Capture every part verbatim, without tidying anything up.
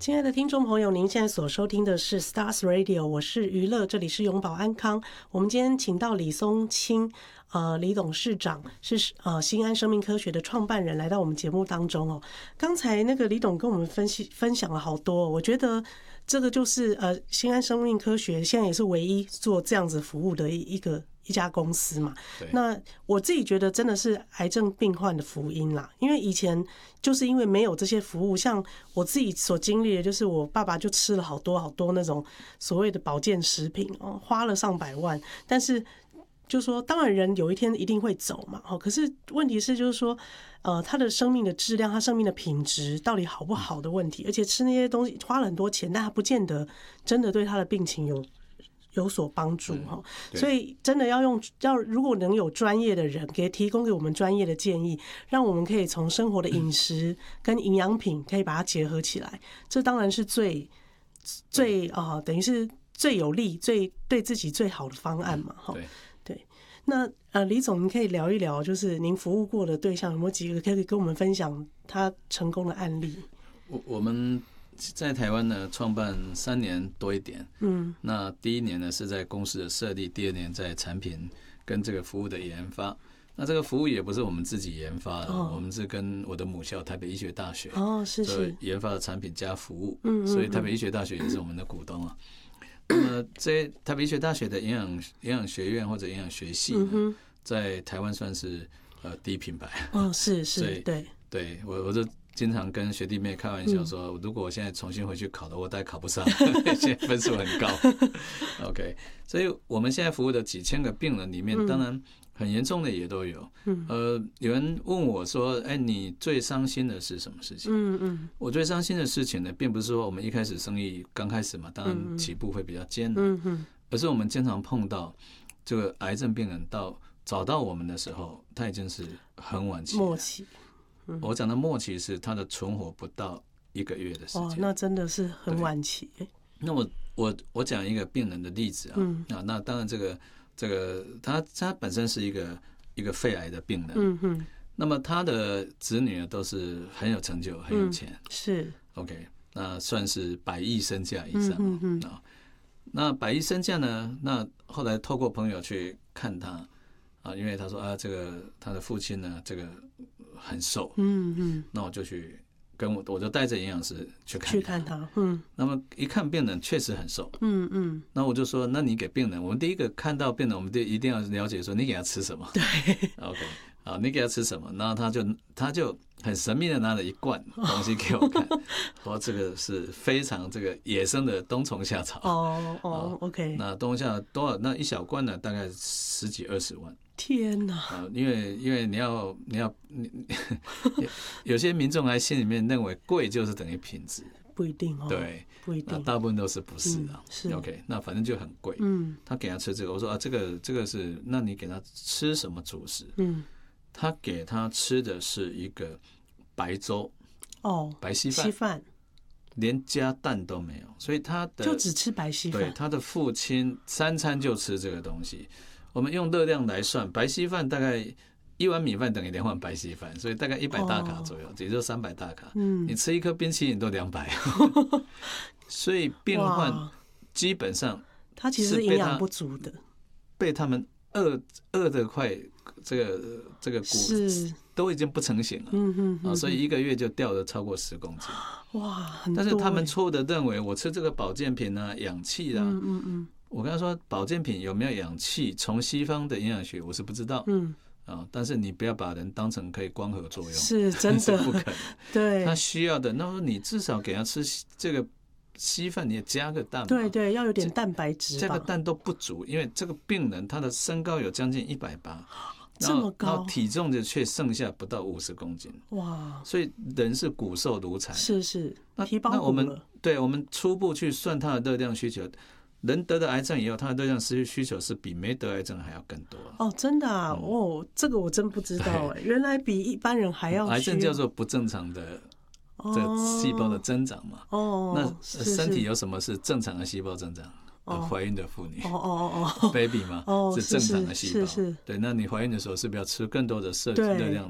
亲爱的听众朋友，您现在所收听的是 Stars Radio， 我是娱乐，这里是永保安康。我们今天请到李松青，呃，李董事长是呃新安生命科学的创办人，来到我们节目当中哦。刚才那个李董跟我们分析分享了好多，我觉得这个就是呃新安生命科学现在也是唯一做这样子服务的一一个。一家公司嘛，那我自己觉得真的是癌症病患的福音啦。因为以前就是因为没有这些服务，像我自己所经历的，就是我爸爸就吃了好多好多那种所谓的保健食品哦，花了上百万。但是就说，当然人有一天一定会走嘛，可是问题是就是说，呃，他的生命的质量，他生命的品质到底好不好的问题。而且吃那些东西花了很多钱，但他不见得真的对他的病情有。有所帮助哈，所以真的要用要如果能有专业的人给提供给我们专业的建议，让我们可以从生活的饮食跟营养品可以把它结合起来，这当然是最最啊、呃，等于是最有利、最对自己最好的方案嘛哈。对，那呃，李总，您可以聊一聊，就是您服务过的对象有没有几个可以跟我们分享他成功的案例？ 我我们。在台湾呢，创办三年多一点。嗯，那第一年呢是在公司的设立，第二年在产品跟这个服务的研发。那这个服务也不是我们自己研发的，哦、我们是跟我的母校台北医学大学哦，是是研发的产品加服务。嗯，所以台北医学大学也是我们的股东啊。那么这台北医学大学的营养营养学院或者营养学系呢，嗯、在台湾算是呃第一品牌。 哦，是是，对对，我我就。经常跟学弟妹开玩笑说，如果我现在重新回去考的，我大概考不上，现在分数很高。OK， 所以我们现在服务的几千个病人里面，当然很严重的也都有。呃，有人问我说：“哎，你最伤心的是什么事情？”嗯嗯，我最伤心的事情呢，并不是说我们一开始生意刚开始嘛，当然起步会比较艰难，而是我们经常碰到这个癌症病人到找到我们的时候，他已经是很晚期了， 末期。 我讲的末期是他的存活不到一个月的时间，哦， 那真的是很晚期。 那我我我讲一个病人的例子啊，嗯、啊，那当然这个这个他他本身是一个一个肺癌的病人，嗯哼，那么他的子女都是很有成就、很有钱，嗯、 是 OK， 那算是百亿身价以上，嗯哼啊，那百亿身价呢，那后来透过朋友去看他。啊，因为他说啊，这个他的父亲呢，这个很瘦，嗯嗯，那我就去跟我，我就带着营养师去看他， 去看他，嗯， 那么一看病人确实很瘦，嗯嗯，那我就说，那你给病人，我们第一个看到病人，我们就一定要了解说你给他吃什么， 对 ，OK， 好，你给他吃什么，然后他就他就很神秘的拿了一罐东西给我看，说这个是非常这个野生的冬虫夏草， 哦哦 ，OK， 那冬虫夏草多少？那一小罐呢，大概十几二十万。 天哪！ 啊，因为因为你要你要你有些民众还心里面认为贵就是等于品质， 不一定哦。 对， 不一定， 大部分都是不是的、啊嗯。是 OK， 那反正就很贵。嗯，他给他吃这个，我说啊，这个这个是，那你给他吃什么主食？嗯，他给他吃的是一个白粥，哦，白稀饭，稀饭。连加蛋都没有，所以他的就只吃白稀饭。 对，他的父亲三餐就吃这个东西。我们用热量来算，白稀饭大概一碗米饭等于两碗白稀饭，所以大概一百大卡左右，也就三百大卡。嗯，你吃一颗冰淇淋都两百，所以病患基本上他其实是营养不足的， 被他们饿饿得快，这个这个骨都已经不成形了。嗯嗯嗯，所以一个月就掉了超过十公斤。 哇，很多。 但是他们错误的认为我吃这个保健品啊、氧气啊，嗯嗯嗯。我跟他说，保健品有没有氧气？从西方的营养学，我是不知道。嗯啊，但是你不要把人当成可以光合作用， 是真的是不可能。 对， 他需要的，那么你至少给他吃这个稀饭，你也加个蛋嘛。 对对，要有点蛋白质。 加个蛋都不足，因为这个病人他的身高有将近一百八， 这么高， 然后体重就却剩下不到五十公斤。哇！所以人是骨瘦如柴。 是是，皮包骨了。 那我们对我们初步去算他的热量需求。人得的癌症以后，他的热量需需求是比没得癌症还要更多。 哦，真的啊！嗯、哦，这个我真不知道哎，原来比一般人还要。 癌症叫做不正常的这细胞的增长嘛。哦。那身体有什么是正常的细胞增长？哦，怀孕的妇女。哦哦哦 ，baby 嘛，哦，是正常的细胞。是是。对，那你怀孕的时候是不是要吃更多的摄热量？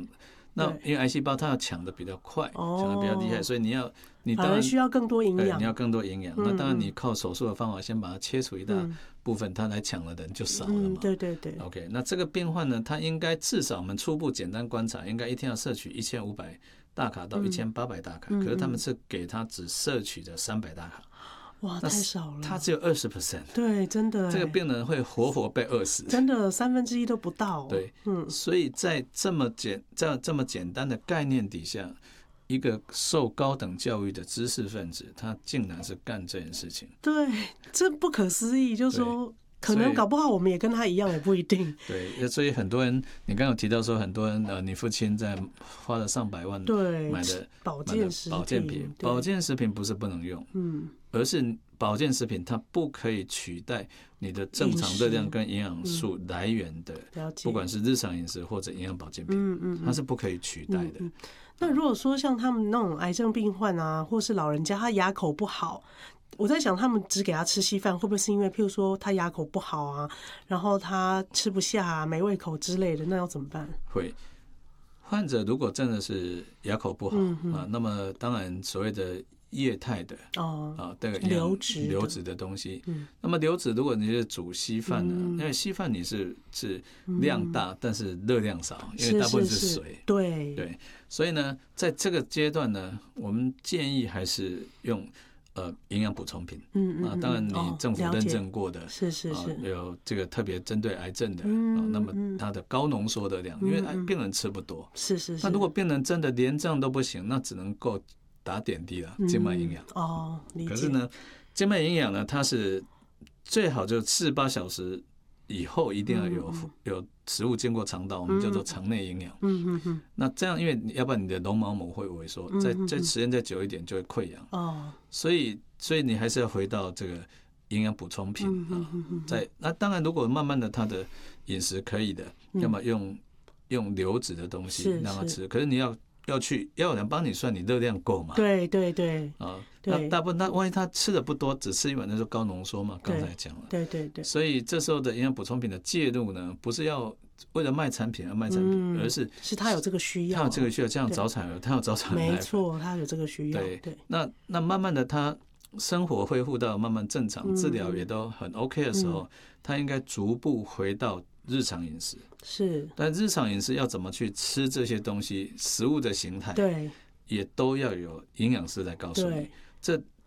那因为癌细胞它要抢的比较快，抢的比较厉害，所以你要你当然需要更多营养， 你要更多营养。那当然你靠手术的方法先把它切除一大部分，它来抢的人就少了嘛。 嗯，对对对。 OK， 那这个病患呢，他应该至少我们初步简单观察，应该一天要摄取一千五百大卡到一千八百大卡，可是他们是给他只摄取的三百大卡。 哇，太少了！ 他只有二十 percent， 对，真的， 这个病人会活活被饿死， 真的三分之一都不到。 对，嗯，所以在这么简在这么简单的概念底下，一个受高等教育的知识分子，他竟然是干这件事情， 对，这不可思议，就是说。可能搞不好我们也跟他一样，也不一定。 对，所以很多人，你刚刚有提到说，很多人呃，你父亲在花了上百万买的保健食品， 保健品，保健食品不是不能用，嗯，而是保健食品它不可以取代你的正常热量跟营养素来源的，不管是日常饮食或者营养保健品，嗯嗯，它是不可以取代的。 嗯、那如果说像他们那种癌症病患啊，或是老人家，他牙口不好。我在想，他们只给他吃稀饭，会不会是因为，譬如说他牙口不好啊，然后他吃不下啊，没胃口之类的，那要怎么办？ 会，患者如果真的是牙口不好、嗯、啊，那么当然所谓的液态的哦啊，这个流质流质的东西，嗯，那么流质如果你是煮稀饭呢，嗯、因为稀饭你是是量大、嗯，但是热量少，因为大部分是水， 是是是对对，所以呢，在这个阶段呢，我们建议还是用。呃，营养补充品，嗯嗯啊，当然你政府认证过的， 哦、是是是、 啊，有这个特别针对癌症的，嗯啊，那么它的高浓缩的量，嗯、因为病人吃不多， 是是是。 那如果病人真的连这样都不行，那只能够打点滴了，静脉营养、 嗯、哦，理解。 可是呢，静脉营养呢，它是最好就四十八小时以后一定要有、嗯、有食物经过肠道，我们叫做肠内营养。嗯嗯嗯。那这样，因为要不然你的绒毛膜会萎缩，再再时间再久一点就会溃疡。哦。所以，所以你还是要回到这个营养补充品啊。在那当然，如果慢慢的他的饮食可以的，要么用用流质的东西让他吃，可是你要。要去要有人帮你算你热量够嘛？ 对对对啊，那大部分他万一他吃的不多，只吃一碗，那就高浓缩嘛。刚才讲了， 对对对。 所以这时候的营养补充品的介入呢，不是要为了卖产品而卖产品， 嗯、 而是是他有这个需要， 他有这个需要，这样早产儿，他有早产儿奶粉， 没错，他有这个需要。 对对。那那慢慢的他生活恢复到慢慢正常，治疗也都很 OK 的时候，嗯、他应该逐步回到。日常饮食是， 但日常饮食要怎么去吃这些东西，食物的形态， 对， 也都要有营养师来告诉你。这